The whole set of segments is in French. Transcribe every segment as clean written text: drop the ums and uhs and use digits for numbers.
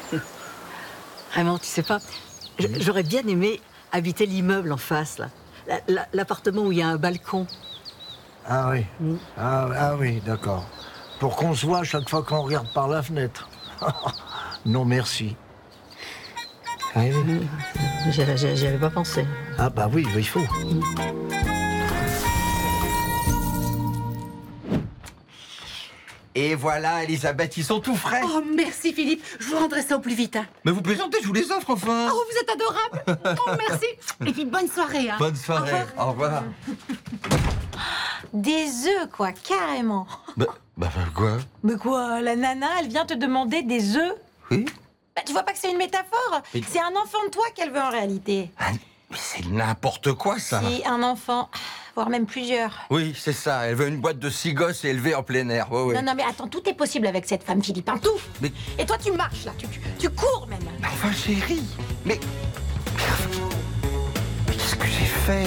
Vraiment, tu sais pas, j'aurais bien aimé habiter l'immeuble en face, là. L'appartement où il y a un balcon. Ah oui. Ah oui, d'accord. Pour qu'on se voit chaque fois qu'on regarde par la fenêtre. Non, merci. Ah oui. J'y avais pas pensé. Ah bah oui, il faut. Et voilà, Elisabeth, ils sont tout frais. Oh, merci Philippe. Je vous rendrai ça au plus vite. Hein. Mais vous plaisantez, je vous les offre enfin. Oh, vous êtes adorable. Oh, merci. Et puis bonne soirée. Hein. Bonne soirée. Au revoir. Des œufs, quoi, carrément. Bah quoi? Mais quoi, la nana, elle vient te demander des œufs? Oui. Bah, tu vois pas que c'est une métaphore? Mais- C'est un enfant de toi qu'elle veut en réalité. Ah, mais c'est n'importe quoi, ça. Si, un enfant, voire même plusieurs. Oui, c'est ça. Elle veut une boîte de 6 gosses et élever en plein air. Ouais. Non, mais attends, tout est possible avec cette femme, Philippe, hein, tout. Mais- Et toi, tu marches, là, tu cours même. Mais enfin, chérie. Mais qu'est-ce que j'ai fait?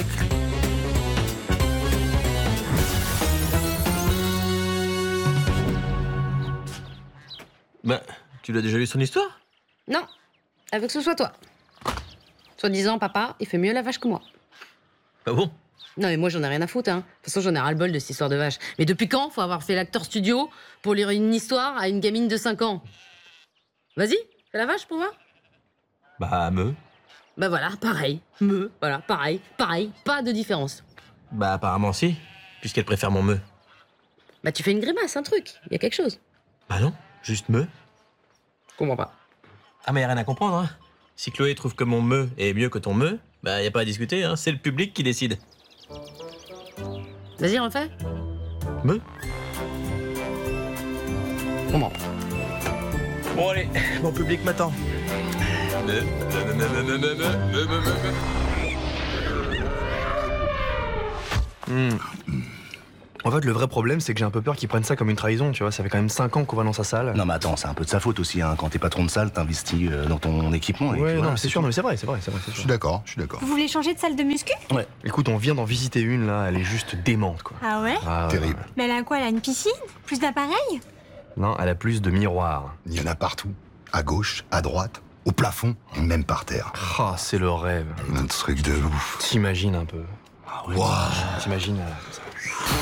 Bah, tu l'as déjà lu son histoire? Non, avec ce soit toi. Soi-disant, papa, il fait mieux la vache que moi. Ah bon? Non, mais moi, j'en ai rien à foutre, hein. De toute façon, j'en ai ras-le-bol de cette histoire de vache. Mais depuis quand faut avoir fait l'acteur studio pour lire une histoire à une gamine de 5 ans? Vas-y, fais la vache pour voir. Bah, Bah voilà, pareil. Voilà, pareil, pas de différence. Bah, apparemment si, puisqu'elle préfère mon me. Bah tu fais une grimace, un truc. Il y a quelque chose. Bah non, juste me. Je comprends pas. Ah, mais y a rien à comprendre, hein. Si Chloé trouve que mon me est mieux que ton me, bah y a pas à discuter, hein. C'est le public qui décide. Vas-y, refais. Me? Je comprends pas. Bon, allez, mon public m'attend. En fait, le vrai problème, c'est que j'ai un peu peur qu'ils prennent ça comme une trahison, tu vois. Ça fait quand même 5 ans qu'on va dans sa salle. Non mais attends, c'est un peu de sa faute aussi, hein. Quand t'es patron de salle, t'investis dans ton équipement. Et Ouais, puis non, voilà, mais c'est sûr, non, mais c'est vrai, c'est Je sûr. suis d'accord. Vous voulez changer de salle de muscu? Ouais. Écoute, on vient d'en visiter une, là, elle est juste démente, quoi. Ah ouais? Ah, ouais. Terrible. Mais elle a quoi? Elle a une piscine? Plus d'appareils? Non, elle a plus de miroirs. Il y en a partout. À gauche, à droite, au plafond, et même par terre. Ah, c'est le rêve. Un truc de ouf. T'imagines un peu. Waouh. T'imagines...